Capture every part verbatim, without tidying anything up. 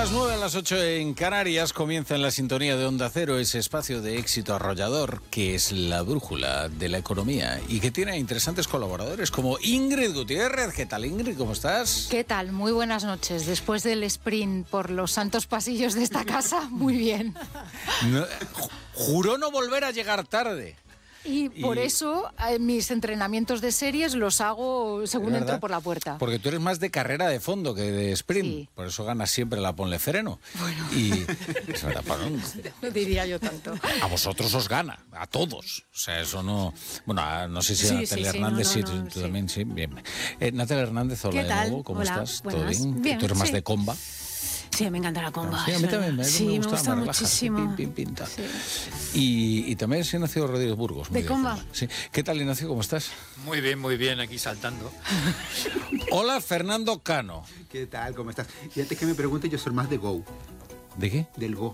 las nueve, a las ocho en Canarias comienza en la sintonía de Onda Cero ese espacio de éxito arrollador que es la brújula de la economía y que tiene interesantes colaboradores como Ingrid Gutiérrez. ¿Qué tal, Ingrid? ¿Cómo estás? ¿Qué tal? Muy buenas noches. Después del sprint por los santos pasillos de esta casa, muy bien. No, juró no volver a llegar tarde. Y por y... eso eh, mis entrenamientos de series los hago según entro por la puerta. Porque tú eres más de carrera de fondo que de sprint. Sí. Por eso ganas siempre la ponle freno. Bueno. Y es verdad, para... no diría yo tanto. A vosotros os gana, a todos. O sea, eso no... Bueno, a, no sé si sí, a Natalia sí, Hernández, sí, no, sí, no, tú, no, tú sí. también, sí, bien. Eh, Natalia Hernández, hola ¿Qué tal? de nuevo, ¿cómo Hola, estás? buenas. ¿Todo bien? bien? Tú eres más sí. de comba. Sí, me encanta la comba. Sí, a mí también me, sí, me gusta, me gusta me muchísimo. Relaja, pin, pin, pin, sí. y, y también es Ignacio Rodríguez Burgos. ¿De comba? Sí. ¿Qué tal, Ignacio? ¿Cómo estás? Muy bien, muy bien, aquí saltando. Hola, Fernando Cano. ¿Qué tal? ¿Cómo estás? Y antes que me pregunte, yo soy más de Go. ¿De qué? Del Go.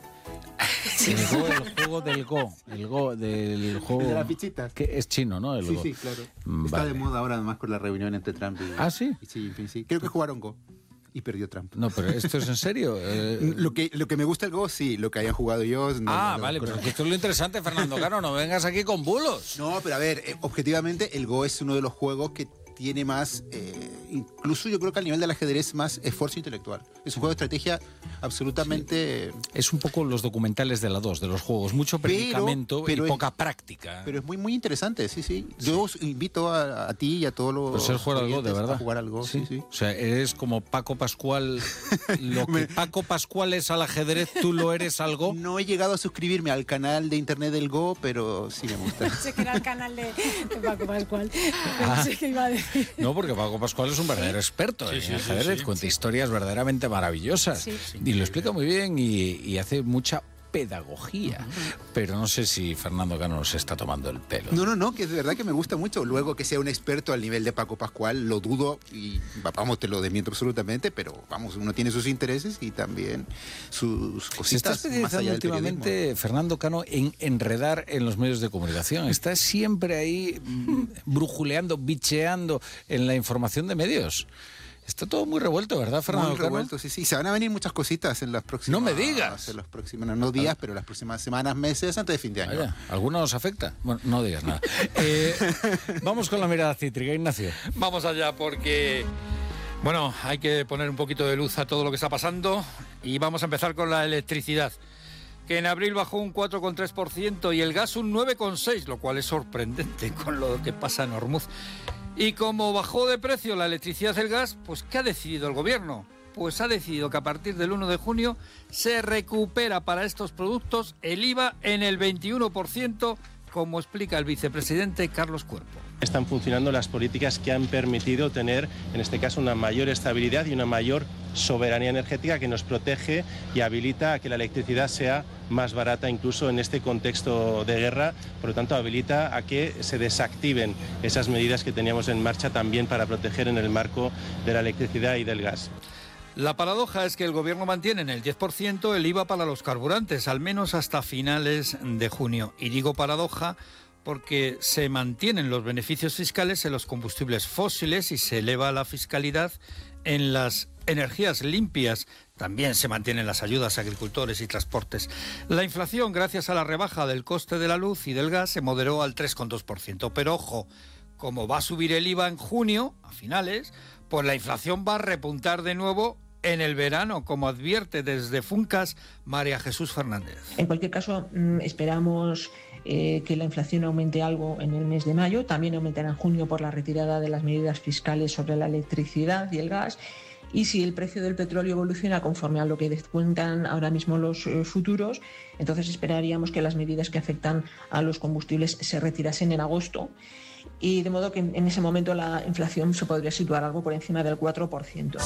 El Go, el juego del Go. El Go, del juego... El de las fichitas. Que es chino, ¿no? El sí, Go. sí, claro. Vale. Está de moda ahora, además, con la reunión entre Trump y... ¿Ah, sí? Y Xi Jinping, sí. Creo que jugaron Go. Y perdió Trump. No, pero ¿esto es en serio? Eh... Lo que, lo que me gusta el Go, sí. Lo que hayan jugado ellos... No, ah, no, no, vale, no, pero no. esto es lo interesante, Fernando Cano. No vengas aquí con bulos. No, pero a ver, eh, objetivamente, el Go es uno de los juegos que tiene más, eh, incluso yo creo que al nivel del ajedrez, más esfuerzo intelectual. Es un juego de estrategia absolutamente... Sí. Es un poco los documentales de la dos, de los juegos. Mucho predicamento pero, pero y poca es, práctica. Pero es muy, muy interesante, sí, sí. Yo os invito a, a ti y a todos los... Pues es jugar al Go, de verdad. A jugar al Go, sí, sí. sí. O sea, eres como Paco Pascual. Lo que Me... Paco Pascual es al ajedrez, tú lo eres al Go. No he llegado a suscribirme al canal de internet del Go, pero sí me gusta. Sé que era el canal de, de Paco Pascual. Ah. No sé qué iba a decir. No, porque Paco Pascual es un verdadero experto sí, en sí, ajedrez, sí, sí. cuenta sí. historias verdaderamente maravillosas sí, sí. y lo explica muy bien y, y hace mucha pedagogía, uh-huh. pero no sé si Fernando Cano se está tomando el pelo. No, no, no, que es de verdad que me gusta mucho. Luego que sea un experto al nivel de Paco Pascual, lo dudo y vamos, te lo desmiento absolutamente, pero vamos, uno tiene sus intereses y también sus cositas. Se está especializando últimamente, Fernando Cano, en enredar en los medios de comunicación. Está siempre ahí brujuleando, bicheando en la información de medios. Está todo muy revuelto, ¿verdad, Fernando? Muy revuelto, sí, sí. Se van a venir muchas cositas en las próximas... No me digas. En los próximos, no, no días, pero las próximas semanas, meses, antes de fin de año. Vaya, ¿alguna os afecta? Bueno, no digas nada. eh, vamos con la mirada cítrica, Ignacio. Vamos allá, porque... Bueno, hay que poner un poquito de luz a todo lo que está pasando y vamos a empezar con la electricidad, que en abril bajó un cuatro coma tres por ciento y el gas un nueve coma seis por ciento, lo cual es sorprendente con lo que pasa en Ormuz. Y como bajó de precio la electricidad y el gas, pues ¿qué ha decidido el gobierno? Pues ha decidido que a partir del uno de junio se recupera para estos productos el I V A en el veintiuno por ciento, como explica el vicepresidente Carlos Cuerpo. Están funcionando las políticas que han permitido tener, en este caso, una mayor estabilidad y una mayor soberanía energética que nos protege y habilita a que la electricidad sea más barata incluso en este contexto de guerra. Por lo tanto, habilita a que se desactiven esas medidas que teníamos en marcha también para proteger en el marco de la electricidad y del gas. La paradoja es que el gobierno mantiene en el diez por ciento el I V A para los carburantes, al menos hasta finales de junio. Y digo paradoja porque se mantienen los beneficios fiscales en los combustibles fósiles y se eleva la fiscalidad en las energías limpias. También se mantienen las ayudas a agricultores y transportes. La inflación, gracias a la rebaja del coste de la luz y del gas, se moderó al tres coma dos por ciento. Pero ojo, como va a subir el I V A en junio, a finales, pues la inflación va a repuntar de nuevo en el verano, como advierte desde Funcas María Jesús Fernández. En cualquier caso, esperamos eh, que la inflación aumente algo en el mes de mayo, también aumentará en junio por la retirada de las medidas fiscales sobre la electricidad y el gas. Y si el precio del petróleo evoluciona conforme a lo que descuentan ahora mismo los eh, futuros, entonces esperaríamos que las medidas que afectan a los combustibles se retirasen en agosto. Y de modo que en ese momento la inflación se podría situar algo por encima del cuatro por ciento.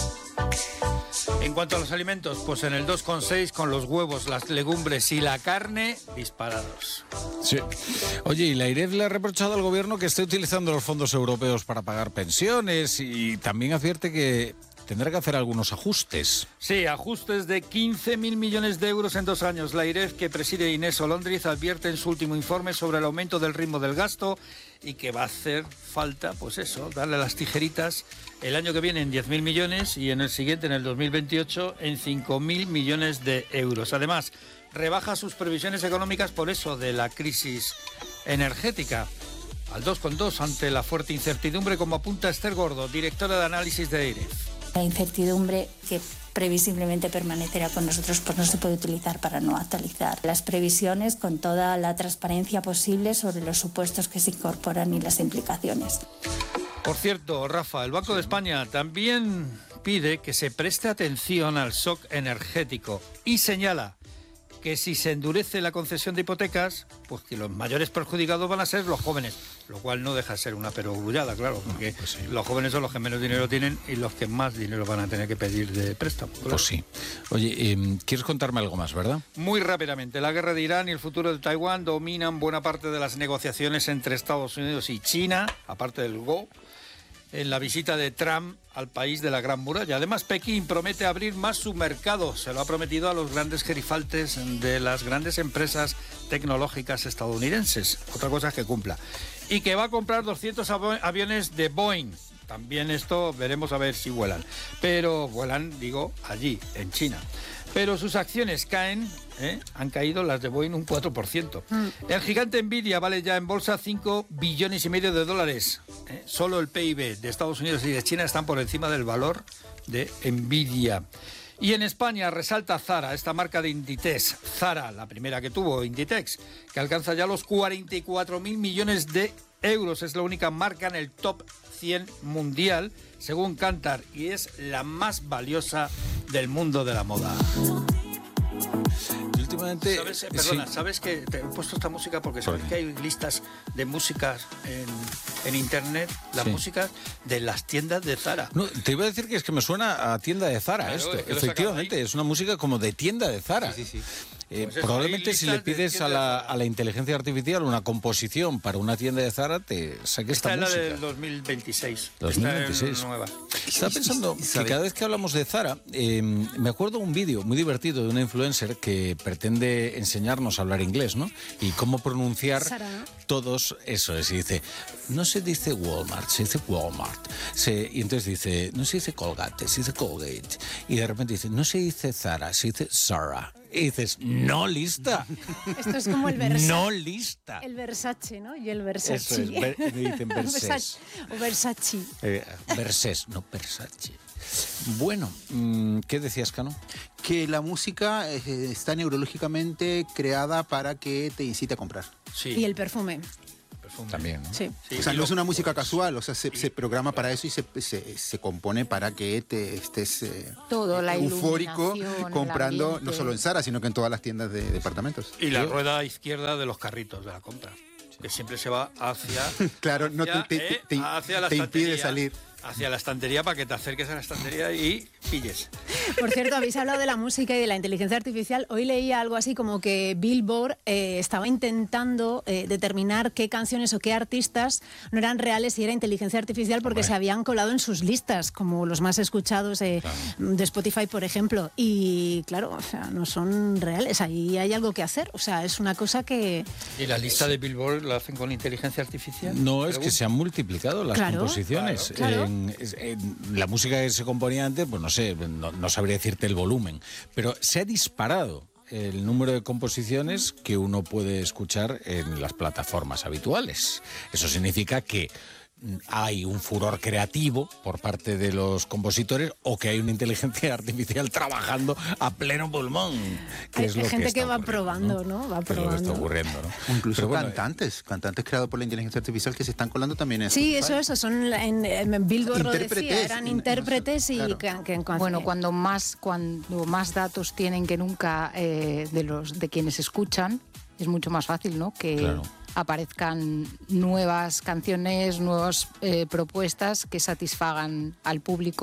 En cuanto a los alimentos, pues en el dos coma seis con los huevos, las legumbres y la carne disparados. Sí. Oye, y la AIREF le ha reprochado al gobierno que esté utilizando los fondos europeos para pagar pensiones y también advierte que tendrá que hacer algunos ajustes. Sí, ajustes de quince mil millones de euros en dos años. La AIREF, que preside Inés Olóndriz, advierte en su último informe sobre el aumento del ritmo del gasto y que va a hacer falta, pues eso, darle las tijeritas el año que viene en diez mil millones y en el siguiente, en el dos mil veintiocho, en cinco mil millones de euros. Además, rebaja sus previsiones económicas por eso de la crisis energética. Al dos coma dos ante la fuerte incertidumbre, como apunta Esther Gordo, directora de análisis de AIREF. La incertidumbre que previsiblemente permanecerá con nosotros, pues no se puede utilizar para no actualizar las previsiones con toda la transparencia posible sobre los supuestos que se incorporan y las implicaciones. Por cierto, Rafa, el Banco de España también pide que se preste atención al shock energético y señala que si se endurece la concesión de hipotecas, pues que los mayores perjudicados van a ser los jóvenes, lo cual no deja de ser una perogrullada, claro, porque pues sí, los jóvenes son los que menos dinero tienen y los que más dinero van a tener que pedir de préstamo. Claro. Pues sí. Oye, eh, ¿quieres contarme algo más, verdad? Muy rápidamente, la guerra de Irán y el futuro de Taiwán dominan buena parte de las negociaciones entre Estados Unidos y China, aparte del Go, en la visita de Trump al país de la Gran Muralla. Además, Pekín promete abrir más su mercado. Se lo ha prometido a los grandes gerifaltes de las grandes empresas tecnológicas estadounidenses. Otra cosa es que cumpla. Y que va a comprar doscientos aviones de Boeing. También esto veremos a ver si vuelan. Pero vuelan, digo, allí, en China. Pero sus acciones caen, ¿eh? han caído las de Boeing un cuatro por ciento. Mm. El gigante Nvidia vale ya en bolsa cinco billones y medio de dólares. ¿eh? Solo el P I B de Estados Unidos y de China están por encima del valor de Nvidia. Y en España resalta Zara, esta marca de Inditex. Zara, la primera que tuvo, Inditex, que alcanza ya los cuarenta y cuatro mil millones de euros. Es la única marca en el top cien mundial, según Kantar, y es la más valiosa del mundo de la moda. Y últimamente... ¿Sabes, perdona, sí. ¿sabes que te he puesto esta música? Porque sabes que hay listas de músicas en, en internet, las sí. músicas de las tiendas de Zara. No, te iba a decir que es que me suena a tienda de Zara, claro, esto. Es que efectivamente, es una música como de tienda de Zara. Sí, sí, sí. Eh, pues eso, probablemente si le pides a la, a la inteligencia artificial una composición para una tienda de Zara, te saque esta, esta música. Esta es la del dos mil veintiséis. dos mil veintiséis. Esta nueva. Estaba pensando que cada vez que hablamos de Zara, eh, me acuerdo un vídeo muy divertido de una influencer que pretende enseñarnos a hablar inglés, ¿no? Y cómo pronunciar Zara. Todos, eso es, y dice, no se dice Walmart, se dice Walmart. Se, y entonces dice, no se dice Colgate, se dice Colgate. Y de repente dice, no se dice Zara, se dice Zara. Y dices, no lista. Esto es como el Versace. No lista. El Versace, ¿no? Y el Versace. Eso es, ver, me dicen Versace. O Versace. Eh, Versace, no Versace. Bueno, ¿qué decías, Cano? Que la música eh, está neurológicamente creada para que te incite a comprar. Sí. Y el perfume. También, ¿no? Sí. Sí. O sea, no es una música casual, o sea, se, se programa para eso y se, se, se compone para que te estés eh, Todo, la eufórico comprando, no solo en Zara, sino que en todas las tiendas de departamentos. Y la rueda izquierda de los carritos de la compra, que siempre se va hacia... claro, hacia, no te, te, eh, te, hacia te impide salir. Hacia la estantería para que te acerques a la estantería y pilles. Por cierto, habéis hablado de la música y de la inteligencia artificial. Hoy leía algo así como que Billboard eh, estaba intentando eh, determinar qué canciones o qué artistas no eran reales y era inteligencia artificial porque Hombre. se habían colado en sus listas, como los más escuchados eh, claro. de Spotify, por ejemplo. Y claro, o sea, no son reales. Ahí hay algo que hacer. O sea, es una cosa que... ¿Y la lista de Billboard la hacen con inteligencia artificial? No, es que se han multiplicado las claro, composiciones. Claro, claro. En, en la música que se componía antes, pues no sé, no, no sabría decirte el volumen, pero se ha disparado el número de composiciones que uno puede escuchar en las plataformas habituales. Eso significa que hay un furor creativo por parte de los compositores o que hay una inteligencia artificial trabajando a pleno pulmón. Que hay es lo gente que, que va probando, ¿no? ¿no? Va que probando. Es lo que está ocurriendo, ¿no? Incluso bueno, cantantes, cantantes creados por la inteligencia artificial que se están colando también en Sí, Spotify. eso, eso, son en, en Billboard lo decía, eran en, intérpretes en, y claro. que, que, que bueno, cuando más cuando más datos tienen que nunca eh, de los de quienes escuchan, es mucho más fácil, ¿no? Que claro. aparezcan nuevas canciones, nuevas eh, propuestas que satisfagan al público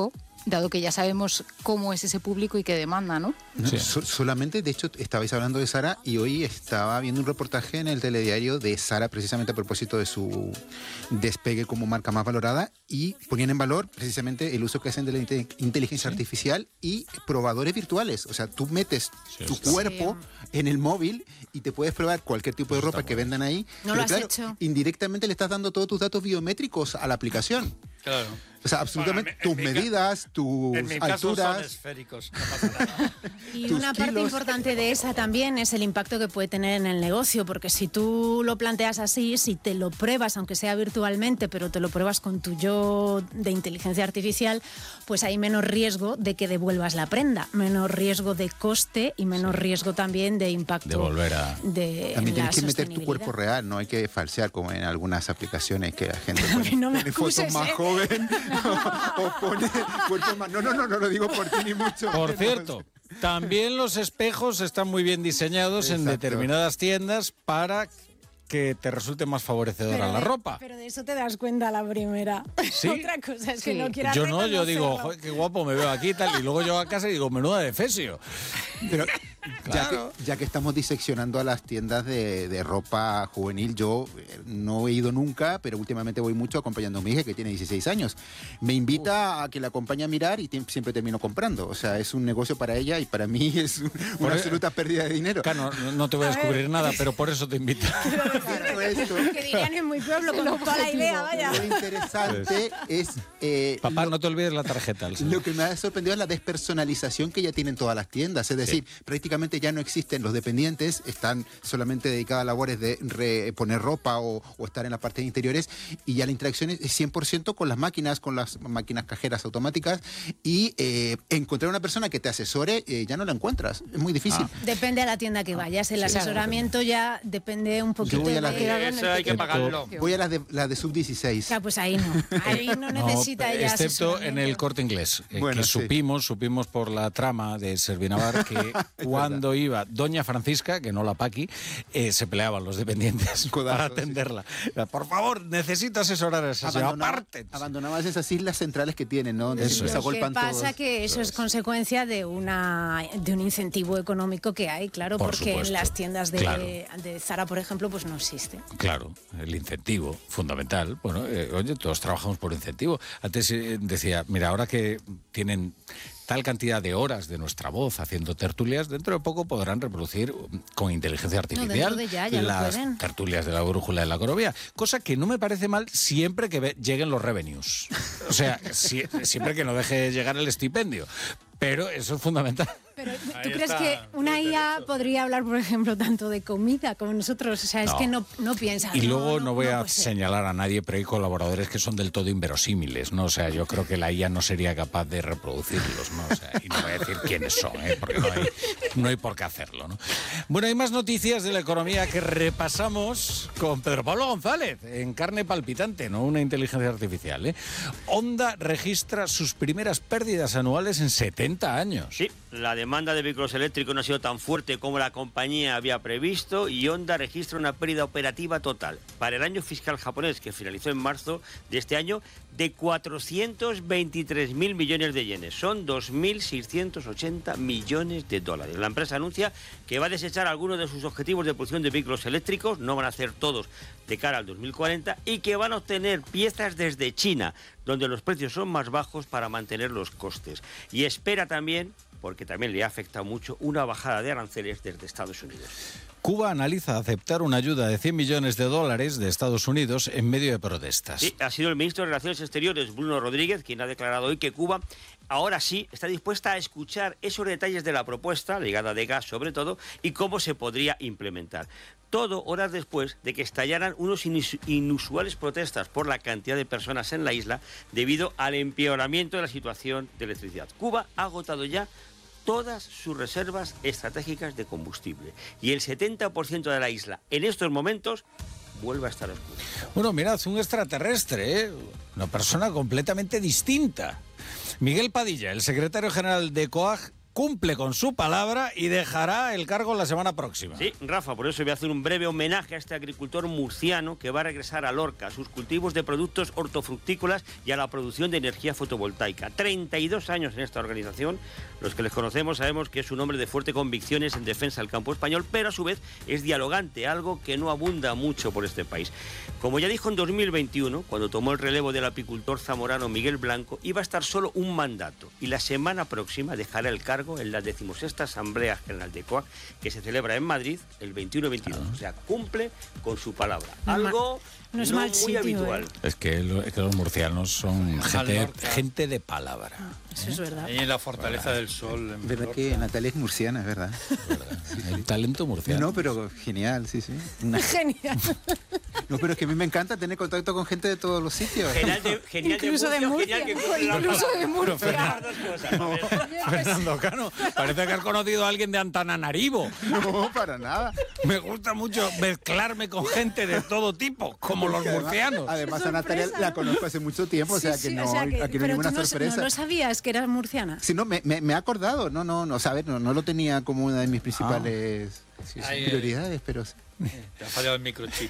dado que ya sabemos cómo es ese público y qué demanda, ¿no? No, Sí. so- solamente, de hecho, estabais hablando de Zara y hoy estaba viendo un reportaje en el telediario de Zara precisamente a propósito de su despegue como marca más valorada y ponían en valor precisamente el uso que hacen de la inte- inteligencia artificial y probadores virtuales. O sea, tú metes Sí, tu está. cuerpo en el móvil y te puedes probar cualquier tipo de Eso ropa está que muy vendan ahí. ¿No Pero lo has claro, hecho? indirectamente le estás dando todos tus datos biométricos a la aplicación. Claro. O sea, absolutamente Bueno, en tus mi ca- medidas, tus En mi caso son alturas. esféricos, no pasa nada. Y tus una parte kilos. importante de esa también es el impacto que puede tener en el negocio, porque si tú lo planteas así, si te lo pruebas, aunque sea virtualmente, pero te lo pruebas con tu yo de inteligencia artificial, pues hay menos riesgo de que devuelvas la prenda, menos riesgo de coste y menos riesgo también de impacto. De volver a- de También la tienes que meter tu sostenibilidad. cuerpo real, no hay que falsear como en algunas aplicaciones que la gente pone, mí no me pone fotos acuses, más ¿eh? joven o, o pone cuerpo más... No, no, no, no lo digo por ti ni mucho. Por menos. cierto, también los espejos están muy bien diseñados en Exacto. determinadas tiendas para que te resulte más favorecedora la de- ropa. Pero de eso te das cuenta a la primera. ¿Sí? Otra cosa es que Sí. no quieras Yo no, yo digo, reconocerlo. joder, qué guapo me veo aquí y tal, y luego yo a casa y digo, menuda de fesio. Pero ya, Claro. que, ya que estamos diseccionando a las tiendas de, de ropa juvenil, yo eh, no he ido nunca, pero últimamente voy mucho acompañando a mi hija que tiene dieciséis años. Me invita a que la acompañe a mirar y tiem- siempre termino comprando. O sea, es un negocio para ella y para mí es un- Por una e- absoluta pérdida de dinero. Claro, no, no te voy a descubrir nada, pero por eso te invito. Pero esto, Que dirían en mi pueblo con toda la idea, vaya. lo interesante es... eh, Papá, lo- no te olvides la tarjeta. Elsa. Lo que me ha sorprendido es la despersonalización que ya tienen todas las tiendas. Es decir, prácticamente ya no existen los dependientes, están solamente dedicadas a labores de re- poner ropa o, o estar en la parte de interiores y ya la interacción es cien por ciento con las máquinas, con las máquinas cajeras automáticas y eh, encontrar una persona que te asesore eh, ya no la encuentras. Es muy difícil. Depende a la tienda que vayas. El Sí, asesoramiento ya depende un poquito Yo voy a la de- de- Eso hay que pagarlo. Voy a las de, la de sub dieciséis. Ya, pues ahí no. Ahí no No, necesita ella excepto en el asesoramiento. Corte Inglés, eh, Bueno, que sí. supimos, supimos por la trama de Servinavar que cuando iba Doña Francisca, que no la Paqui, eh, se peleaban los dependientes Codazo, para sí. atenderla. Por favor, necesito asesorar a esa señora. Abandonaba- Aparte. Abandonabas esas islas centrales que tienen, ¿no? Donde Eso siempre es. se Lo que agolpan pasa todos. que eso es consecuencia de una de un incentivo económico que hay, claro, Por porque supuesto. en las tiendas de, Claro. de Zara, por ejemplo, pues no existe. Claro, el incentivo fundamental. Bueno, eh, oye, todos trabajamos por incentivo. Antes eh, decía, mira, ahora que tienen tal cantidad de horas de nuestra voz haciendo tertulias, dentro de poco podrán reproducir um, con inteligencia artificial dentro de ya, ya lo las pueden. tertulias de la brújula de la economía, cosa que no me parece mal siempre que ve- lleguen los revenues. O sea, si- siempre que no deje llegar el estipendio. Pero eso es fundamental. Pero ¿tú Ahí crees está, que una muy I A derecho. podría hablar, por ejemplo, tanto de comida como nosotros? O sea, es No. que no, no piensa. Y luego no, voy a puede ser. señalar a nadie, pero hay colaboradores que son del todo inverosímiles, ¿no? O sea, yo creo que la I A no sería capaz de reproducirlos, ¿no? O sea, y no voy a decir quiénes son, ¿eh? Porque no hay, no hay por qué hacerlo, ¿no? Bueno, hay más noticias de la economía que repasamos con Pedro Pablo González, en Carne Palpitante, no una inteligencia artificial, ¿eh? Honda registra sus primeras pérdidas anuales en setenta años. Sí, la demanda de vehículos eléctricos no ha sido tan fuerte como la compañía había previsto y Honda registra una pérdida operativa total para el año fiscal japonés que finalizó en marzo de este año de cuatrocientos veintitrés mil millones de yenes. Son dos mil seiscientos ochenta millones de dólares. La empresa anuncia que va a desechar algunos de sus objetivos de producción de vehículos eléctricos, no van a hacer todos de cara al dos mil cuarenta, y que van a obtener piezas desde China, donde los precios son más bajos para mantener los costes. Y espera también, porque también le ha afectado mucho, una bajada de aranceles desde Estados Unidos. Cuba analiza aceptar una ayuda de cien millones de dólares de Estados Unidos en medio de protestas. Sí, ha sido el ministro de Relaciones Exteriores, Bruno Rodríguez, quien ha declarado hoy que Cuba ahora sí está dispuesta a escuchar esos detalles de la propuesta, ligada de gas sobre todo, y cómo se podría implementar. Todo horas después de que estallaran unos inus- inusuales protestas por la cantidad de personas en la isla debido al empeoramiento de la situación de electricidad. Cuba ha agotado ya todas sus reservas estratégicas de combustible y el setenta por ciento de la isla en estos momentos vuelve a estar oscura. Bueno, mirad, un extraterrestre, ¿eh? Una persona completamente distinta. Miguel Padilla, el secretario general de COAG, cumple con su palabra y dejará el cargo la semana próxima. Sí, Rafa, por eso voy a hacer un breve homenaje a este agricultor murciano que va a regresar a Lorca, a sus cultivos de productos hortofructícolas y a la producción de energía fotovoltaica. treinta y dos años en esta organización. Los que les conocemos sabemos que es un hombre de fuertes convicciones en defensa del campo español, pero a su vez es dialogante, algo que no abunda mucho por este país. Como ya dijo en dos mil veintiuno, cuando tomó el relevo del apicultor zamorano Miguel Blanco, iba a estar solo un mandato y la semana próxima dejará el cargo en la decimosexta Asamblea General de C O A C, que se celebra en Madrid el veintiuno y veintidós. O sea, cumple con su palabra. Algo no es no mal muy sitio, habitual. ¿eh? Es que, lo- es que los murcianos son gente, gente de palabra. Eso es verdad. Ahí en la Fortaleza del Sol. en ¿Verdad Lorca. que Natalia es murciana, es verdad? El talento murciano. No, pero genial, sí, sí. Una- Genial. No, pero es que a mí me encanta tener contacto con gente de todos los sitios. Genial de, genial Incluso de Murcia, Murcia. genial que cumple la Incluso palabra. de Murcia. Las dos cosas, a ver. Fernando Cano, parece que has conocido a alguien de Antananarivo. No, para nada. Me gusta mucho mezclarme con gente de todo tipo, como los Además- murcianos. Además, a Natalia Sorpresa, la ¿no? conozco hace mucho tiempo, o sea Sí, que sí, no, o sea que- aquí no hay pero ninguna tú no, sorpresa. no, no sabías que eras murciana. Sí, no, me, me, me he acordado, no, no, no, saber, no, no lo tenía como una de mis principales Ahí, eh, prioridades, pero sí. Te ha fallado el microchip.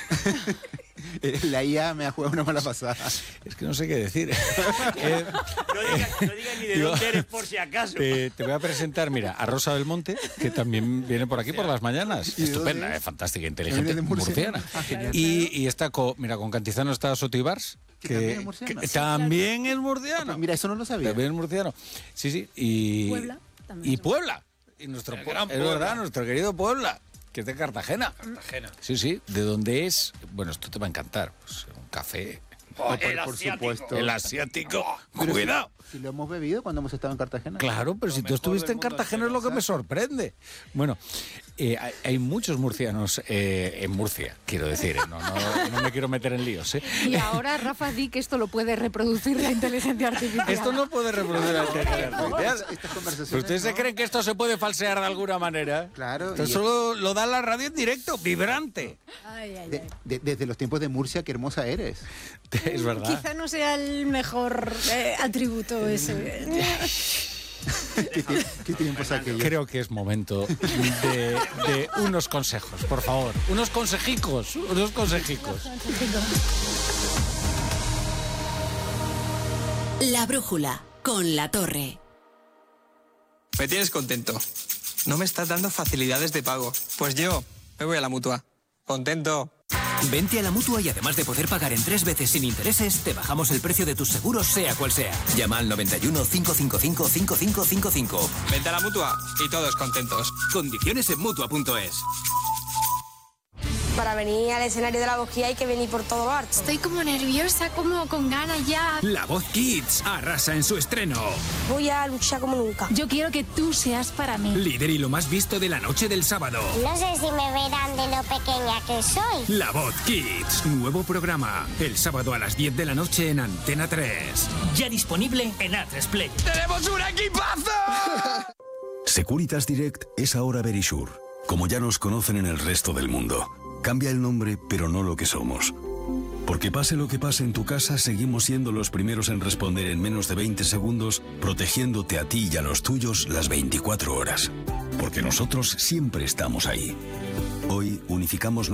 Eh, la I A me ha jugado una mala pasada. Es que no sé qué decir. Eh, No digas, no digas ni de Digo, dónde eres por si acaso. te, te voy a presentar, mira, a Rosa Belmonte, que también viene por aquí por las mañanas. ¿Y de Estupenda, dónde es? eh, fantástica, ¿Viene inteligente, de Murcia? murciana. Ah, genial. Y, y está con, mira, con Cantizano está Sotibars, ¿Que también es murciano? que Sí, también es murciano. Pues mira, eso no lo sabía. También es murciano. Sí, sí. Y Puebla también Y es Puebla. Y nuestro El Pue- gran es Puebla. verdad, nuestro querido Puebla, que es de Cartagena. Cartagena. Sí, sí, de donde es, bueno, esto te va a encantar, pues, un café, Oh, por- el por asiático. supuesto. el asiático, Pero cuidado. Si, si lo hemos bebido cuando hemos estado en Cartagena. Claro, pero Lo si tú mejor estuviste del en mundo Cartagena es entero, lo que me exacto. sorprende. Bueno, eh, hay, hay muchos murcianos eh, en Murcia, quiero decir, eh, no, no, no me quiero meter en líos. ¿eh? Y ahora, Rafa, di que esto lo puede reproducir la inteligencia artificial. Esto no puede reproducir la inteligencia artificial. Estas- estas conversaciones, ¿Pero ustedes se ¿no? creen que esto se puede falsear de alguna manera? Claro, Esto y- solo lo da la radio en directo, vibrante. Ay, ay, De- ay. de- desde los tiempos de Murcia, qué hermosa eres. Es verdad. Quizá no sea el mejor eh, atributo ese. ¿Qué, tie- qué tiempos aquellos? Creo que es momento de, de unos consejos, por favor. Unos consejicos, unos consejicos. La brújula con La Torre. Me tienes contento. No me estás dando facilidades de pago. Pues yo me voy a la Mutua. Contento. Vente a la Mutua y además de poder pagar en tres veces sin intereses, te bajamos el precio de tus seguros sea cual sea. Llama al noventa y uno, cincuenta y cinco, cincuenta y cinco cincuenta y cinco. Vente a la Mutua y todos contentos. Condiciones en Mutua punto es. Para venir al escenario de La Voz Kids hay que venir por todo lo alto. Estoy como nerviosa, como con ganas ya. La Voz Kids arrasa en su estreno. Voy a luchar como nunca. Yo quiero que tú seas para mí. Líder y lo más visto de la noche del sábado. No sé si me verán de lo pequeña que soy. La Voz Kids, nuevo programa. El sábado a las diez de la noche en Antena tres. Ya disponible en A tres Play. ¡Tenemos un equipazo! Securitas Direct es ahora Verisure, como ya nos conocen en el resto del mundo. Cambia el nombre, pero no lo que somos. Porque pase lo que pase en tu casa, seguimos siendo los primeros en responder en menos de veinte segundos, protegiéndote a ti y a los tuyos las veinticuatro horas. Porque nosotros siempre estamos ahí. Hoy unificamos